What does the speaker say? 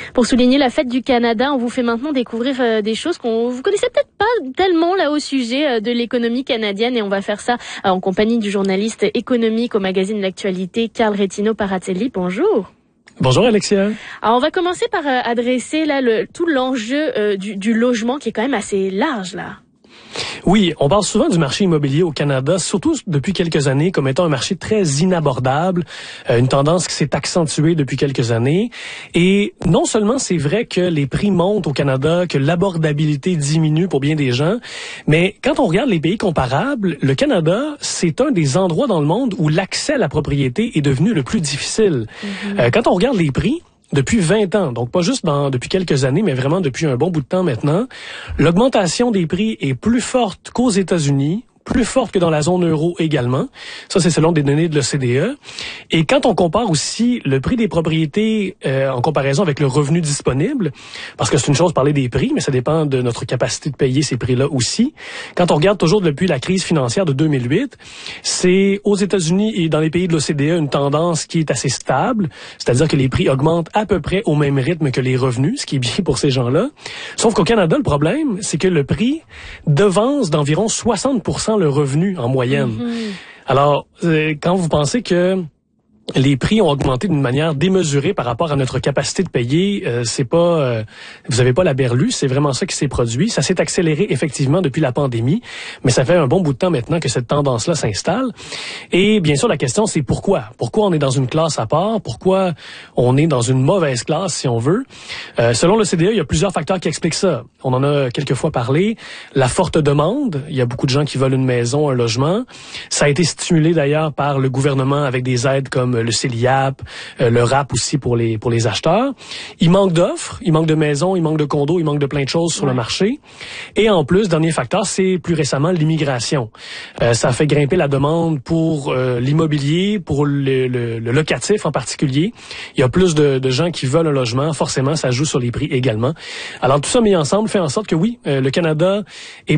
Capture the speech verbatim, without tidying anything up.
Pour souligner la fête du Canada, on vous fait maintenant découvrir euh, des choses qu'on vous connaissez peut-être pas tellement là au sujet euh, de l'économie canadienne, et on va faire ça euh, en compagnie du journaliste économique au magazine L'Actualité, Carl Rettino-Paratelli. Bonjour. Bonjour Alexia. Alors on va commencer par euh, adresser là le tout l'enjeu euh, du, du logement qui est quand même assez large là. Oui, on parle souvent du marché immobilier au Canada, surtout depuis quelques années, comme étant un marché très inabordable, euh, une tendance qui s'est accentuée depuis quelques années. Et non seulement c'est vrai que les prix montent au Canada, que l'abordabilité diminue pour bien des gens, mais quand on regarde les pays comparables, le Canada, c'est un des endroits dans le monde où l'accès à la propriété est devenu le plus difficile. Mm-hmm. Euh, quand on regarde les prix, depuis vingt ans, donc pas juste dans, depuis quelques années, mais vraiment depuis un bon bout de temps maintenant, l'augmentation des prix est plus forte qu'aux États-Unis, plus forte que dans la zone euro également. Ça, c'est selon des données de l'O C D E. Et quand on compare aussi le prix des propriétés euh, en comparaison avec le revenu disponible, parce que c'est une chose de parler des prix, mais ça dépend de notre capacité de payer ces prix-là aussi. Quand on regarde toujours depuis la crise financière de deux mille huit, c'est aux États-Unis et dans les pays de l'O C D E une tendance qui est assez stable, c'est-à-dire que les prix augmentent à peu près au même rythme que les revenus, ce qui est bien pour ces gens-là. Sauf qu'au Canada, le problème, c'est que le prix devance d'environ soixante pour cent le revenu en moyenne. Mm-hmm. Alors, euh, quand vous pensez que les prix ont augmenté d'une manière démesurée par rapport à notre capacité de payer, euh, c'est pas, euh, vous avez pas la berlue, c'est vraiment ça qui s'est produit. Ça s'est accéléré effectivement depuis la pandémie, mais ça fait un bon bout de temps maintenant que cette tendance-là s'installe. Et bien sûr, la question c'est pourquoi? Pourquoi on est dans une classe à part? Pourquoi on est dans une mauvaise classe, si on veut? Euh, selon le C D E, il y a plusieurs facteurs qui expliquent ça. On en a quelques fois parlé. La forte demande, il y a beaucoup de gens qui veulent une maison, un logement. Ça a été stimulé d'ailleurs par le gouvernement avec des aides comme le C E L I A P, euh, le R A P aussi pour les pour les acheteurs. Il manque d'offres, il manque de maisons, il manque de condos, il manque de plein de choses sur ouais. le marché. Et en plus, dernier facteur, c'est plus récemment l'immigration. Euh, ça fait grimper la demande pour euh, l'immobilier, pour le, le, le locatif en particulier. Il y a plus de, de gens qui veulent un logement, forcément, ça joue sur les prix également. Alors tout ça mis ensemble fait en sorte que oui, euh, le Canada est